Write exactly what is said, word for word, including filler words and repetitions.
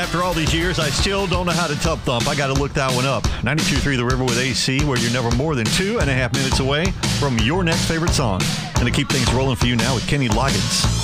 After all these years, I still don't know how to tub thump. I got to look that one up. ninety-two point three The River with A C, where you're never more than two and a half minutes away from your next favorite song. And to keep things rolling for you now with Kenny Loggins.